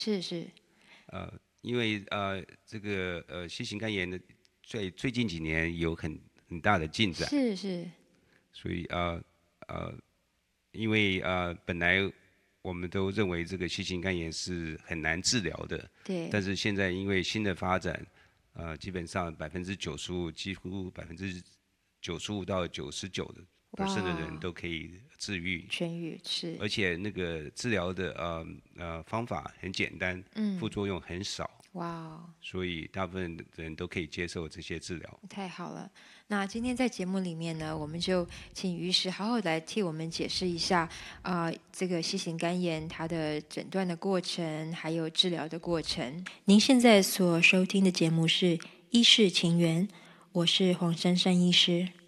是是。 因为这个新型肝炎的最近几年有很大的进展， 是是。 所以因为本来我们都认为这个新型肝炎是很难治疗的，但对。 是现在因为新的发展，基本上95%，几乎95%到99%的人哇。 都可以治愈， 痊愈是。 而且那个治疗的方法很简单，副嗯。 作用很少， 哇哦。 所以大部分的人都可以接受这些治疗。 太好了。那今天在节目里面呢，我们就请于医师好好来替我们解释一下这个新型肝炎它的诊断的过程，还有治疗的过程。您现在所收听的节目是《医事情缘》，我是黄珊珊医师。